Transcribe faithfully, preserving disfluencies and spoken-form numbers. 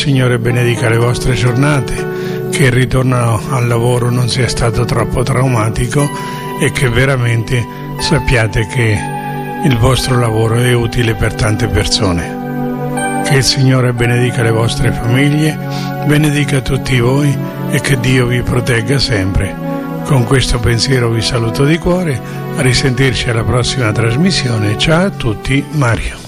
Signore benedica le vostre giornate, che il ritorno al lavoro non sia stato troppo traumatico e che veramente sappiate che il vostro lavoro è utile per tante persone. Che il Signore benedica le vostre famiglie, benedica tutti voi e che Dio vi protegga sempre. Con questo pensiero vi saluto di cuore, a risentirci alla prossima trasmissione. Ciao a tutti, Mario.